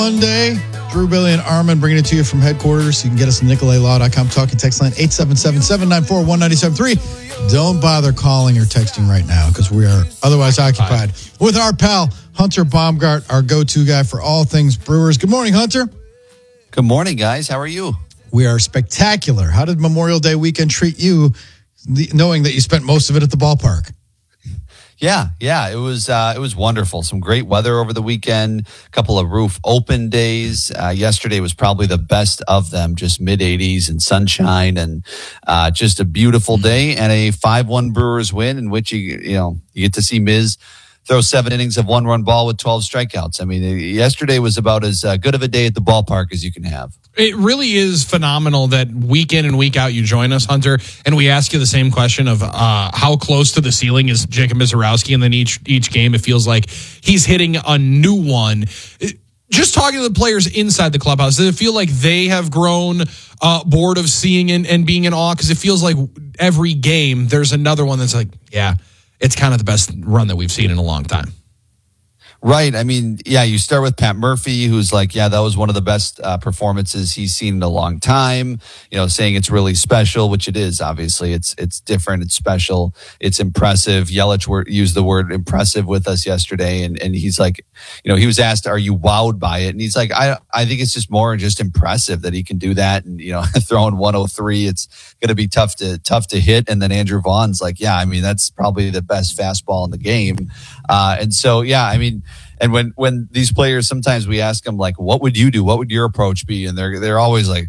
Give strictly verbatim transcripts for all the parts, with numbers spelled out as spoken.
Monday, Drew, Billy, and Armin bringing it to you from headquarters. You can get us at nicolay law dot com. Talking text line eight seven seven, seven nine four, one nine seven three. Don't bother calling or texting right now because we are otherwise occupied with our pal, Hunter Baumgart, our go-to guy for all things Brewers. Good morning, Hunter. Good morning, guys. How are you? We are spectacular. How did Memorial Day weekend treat you, knowing that you spent most of it at the ballpark? Yeah, yeah, it was uh, it was wonderful. Some great weather over the weekend. A couple of roof open days. Uh, yesterday was probably the best of them. Just mid eighties and sunshine, and uh, just a beautiful day. And a five one Brewers win, in which you you know you get to see Miz throw seven innings of one run ball with twelve strikeouts. I mean, yesterday was about as uh, good of a day at the ballpark as you can have. It really is phenomenal that week in and week out you join us, Hunter, and we ask you the same question of uh, how close to the ceiling is Jacob Misiorowski, and then each each game it feels like he's hitting a new one. Just talking to the players inside the clubhouse, does it feel like they have grown uh, bored of seeing and, and being in awe? Because it feels like every game there's another one that's like, yeah, it's kind of the best run that we've seen in a long time. Right. I mean, yeah, you start with Pat Murphy, who's like, yeah, that was one of the best uh, performances he's seen in a long time, you know, saying it's really special, which it is, obviously. It's it's different. It's special. It's impressive. Yelich word, used the word impressive with us yesterday, and, and he's like, you know, he was asked, are you wowed by it? And he's like, I I think it's just more just impressive that he can do that. And, you know, throwing one oh three, it's going to be tough to tough to hit. And then Andrew Vaughn's like, yeah, I mean, that's probably the best fastball in the game. Uh, and so, yeah, I mean, and when, when these players, sometimes we ask them, like, what would you do? What would your approach be? And they're they're always like,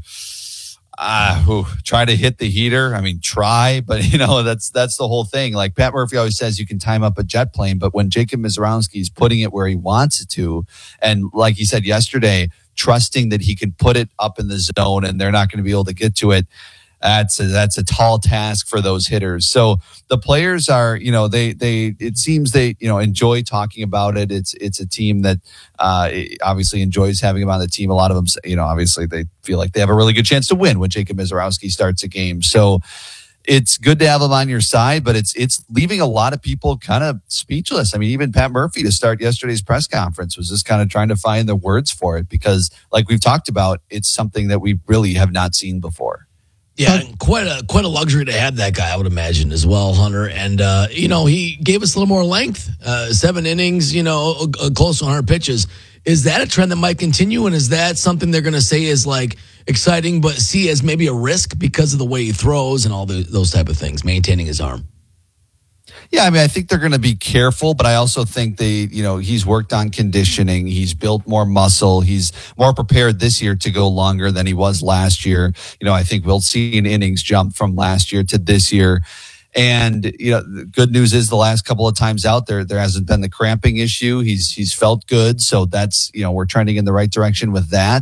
ah, whew, try to hit the heater. I mean, try, but, you know, that's that's the whole thing. Like Pat Murphy always says, you can time up a jet plane, but when Jacob Misiorowski is putting it where he wants it to, and like he said yesterday, trusting that he can put it up in the zone and they're not going to be able to get to it, That's a, that's a tall task for those hitters. So the players are, you know, they they it seems they you know enjoy talking about it. It's it's a team that uh, obviously enjoys having him on the team. A lot of them, you know, obviously they feel like they have a really good chance to win when Jacob Misiorowski starts a game. So it's good to have him on your side, but it's it's leaving a lot of people kind of speechless. I mean, even Pat Murphy to start yesterday's press conference was just kind of trying to find the words for it because, like we've talked about, it's something that we really have not seen before. Yeah, and quite a quite a luxury to have that guy, I would imagine, as well, Hunter. And, uh, you know, he gave us a little more length, uh, seven innings, you know, uh, close to one hundred pitches. Is that a trend that might continue? And is that something they're going to say is, like, exciting, but see as maybe a risk because of the way he throws and all the, those type of things, maintaining his arm? Yeah, I mean, I think they're going to be careful, but I also think they, you know, he's worked on conditioning. He's built more muscle. He's more prepared this year to go longer than he was last year. You know, I think we'll see an innings jump from last year to this year. And, you know, the good news is the last couple of times out there, there hasn't been the cramping issue. He's, he's felt good. So that's, you know, we're trending in the right direction with that.